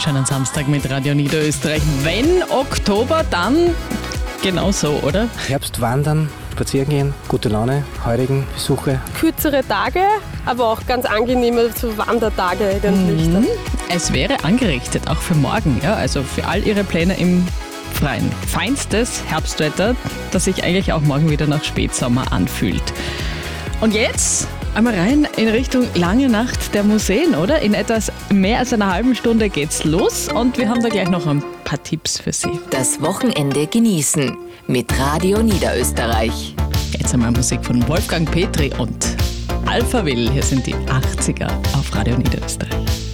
wunderschönen Samstag mit Radio Niederösterreich. Wenn Oktober, dann genau so, oder? Herbst wandern, spazieren gehen, gute Laune, heurigen Besuche. Kürzere Tage, aber auch ganz angenehme so Wandertage eigentlich. Es wäre angerichtet, auch für morgen, ja, also für all Ihre Pläne im Freien. Feinstes Herbstwetter, das sich eigentlich auch morgen wieder nach Spätsommer anfühlt. Und jetzt einmal rein in Richtung Lange Nacht der Museen, oder? In etwas mehr als einer halben Stunde geht's los und wir haben da gleich noch ein paar Tipps für Sie. Das Wochenende genießen mit Radio Niederösterreich. Jetzt einmal Musik von Wolfgang Petri und Alphaville. Hier sind die 80er auf Radio Niederösterreich.